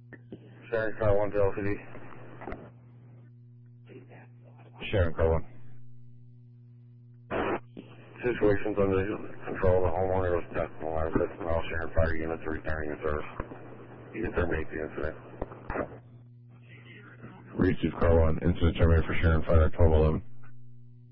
Sharon Car 1 to LCD. Sharon Car 1. Situations under control. The homeowner was testing the line 6 mile. Sharon Fire units are returning in service. You can terminate the incident. Receive Car 1. Incident terminated for Sharon Fire 1211.